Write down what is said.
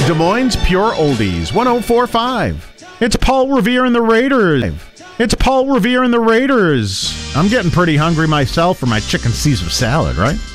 Des Moines Pure Oldies, 1045. It's Paul Revere and the Raiders. It's Paul Revere and the Raiders. I'm getting pretty hungry myself for my chicken Caesar salad, right?